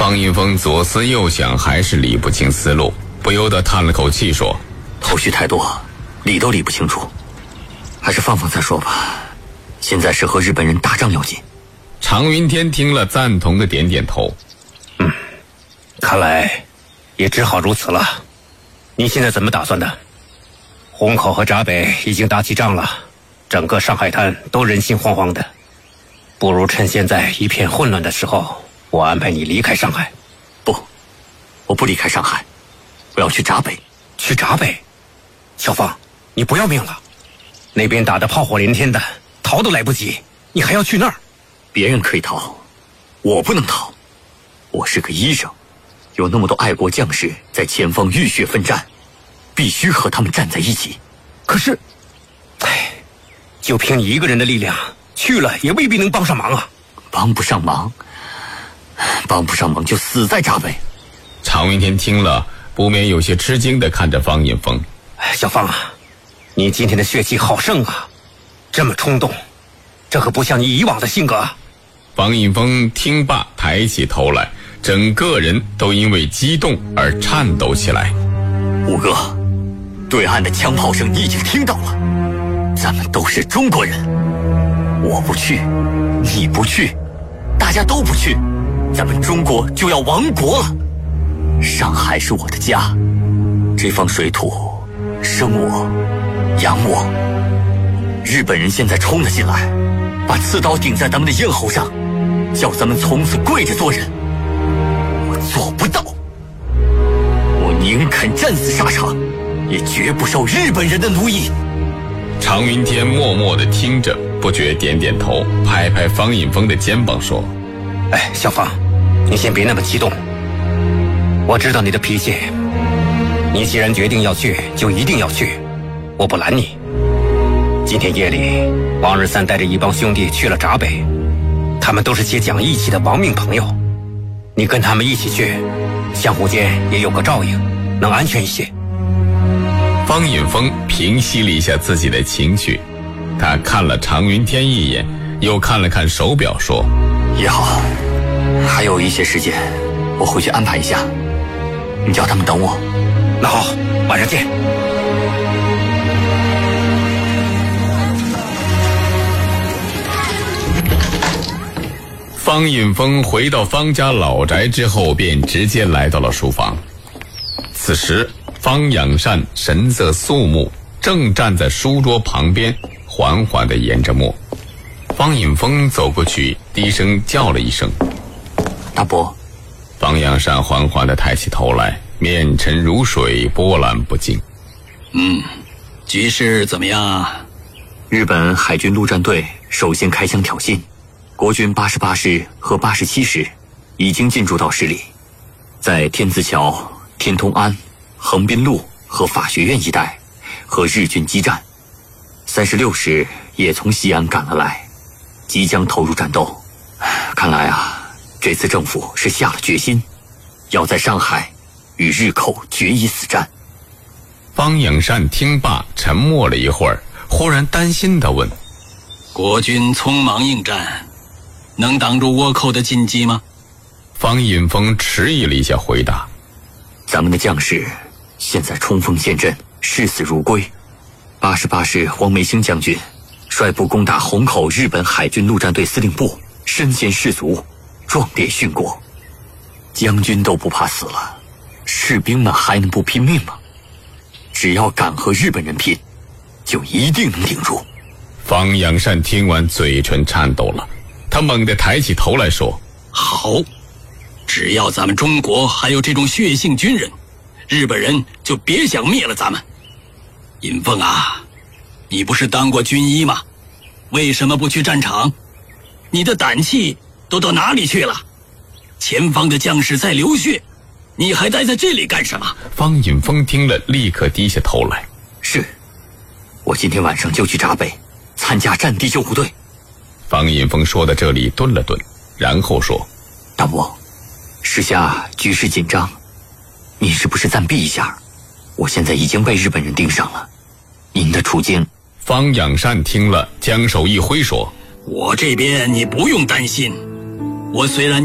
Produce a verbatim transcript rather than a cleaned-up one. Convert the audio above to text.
方云峰左思右想，还是理不清思路，不由得叹了口气说： 头绪太多，理都理不清楚，还是放放再说吧。现在是和日本人打仗要紧。 常云天听了赞同的点点头。 嗯，看来也只好如此了。你现在怎么打算的？虹口和闸北已经打起仗了，整个上海滩都人心惶惶的，不如趁现在一片混乱的时候，我安排你离开上海。 不，我不离开上海，我要去闸北。 去闸北？小芳，你不要命了？那边打得炮火连天的，逃都来不及，你还要去那儿？ 别人可以逃，我不能逃。我是个医生，有那么多爱国将士在前方浴血奋战，必须和他们站在一起。 可是，唉，就凭你一个人的力量，去了也未必能帮上忙啊。 帮不上忙，帮不上忙就死在闸北。 常云天听了，不免有些吃惊地看着方引峰。 小芳啊，你今天的血气好盛啊，这么冲动，这可不像你以往的性格啊。 方引峰听罢，抬起头来，整个人都因为激动而颤抖起来。 五哥，对岸的枪炮声你已经听到了，咱们都是中国人，我不去，你不去，大家都不去，咱们中国就要亡国了。上海是我的家，这方水土生我养我。日本人现在冲了进来，把刺刀顶在咱们的咽喉上，叫咱们从此跪着做人，我做不到。我宁肯战死沙场，也绝不受日本人的奴役。 常云天默默地听着，不觉点点头，拍拍方引峰的肩膀说： 哎，小芳，你先别那么激动，我知道你的脾气，你既然决定要去，就一定要去，我不拦你。今天夜里，王日三带着一帮兄弟去了闸北，他们都是些讲义气的亡命朋友，你跟他们一起去，相互间也有个照应，能安全一些。 方引峰平息了一下自己的情绪，他看了常云天一眼，又看了看手表，说： 也好，还有一些时间，我回去安排一下，你叫他们等我。 那好，晚上见。 方引峰回到方家老宅之后，便直接来到了书房。此时方仰善神色肃穆，正站在书桌旁边，缓缓地研着墨。方引峰走过去，低声叫了一声： 大伯。 方仰善缓缓地抬起头来，面沉如水，波澜不惊。 嗯，局势怎么样啊？ 日本海军陆战队首先开枪挑衅，国军八十八师和八十七师已经进驻到市里，在天字桥、天通庵、横滨路和法学院一带和日军激战。三十六师也从西安赶了来，即将投入战斗。看来啊，这次政府是下了决心，要在上海与日寇决一死战。 方仰善听罢，沉默了一会儿，忽然担心地问： 国军匆忙应战，能挡住倭寇的进击吗？ 方引峰迟疑了一下，回答： 咱们的将士现在冲锋陷阵，视死如归。八十八师王梅兴将军率部攻打虹口日本海军陆战队司令部，身先士卒，壮烈殉国。将军都不怕死了，士兵们还能不拼命吗？只要敢和日本人拼，就一定能顶住。 方仰善听完，嘴唇颤抖了，他猛地抬起头来说： 好，只要咱们中国还有这种血性军人，日本人就别想灭了咱们。尹凤啊，你不是当过军医吗？为什么不去战场？你的胆气都到哪里去了？前方的将士在流血，你还待在这里干什么？ 方引峰听了，立刻低下头来。 是，我今天晚上就去闸北参加战地救护队。 方引峰说到这里顿了顿，然后说： 大伯，时下局势紧张，您是不是暂避一下？我现在已经被日本人盯上了，您的处境…… 方仰善听了，将手一挥说： 我这边你不用担心，我虽然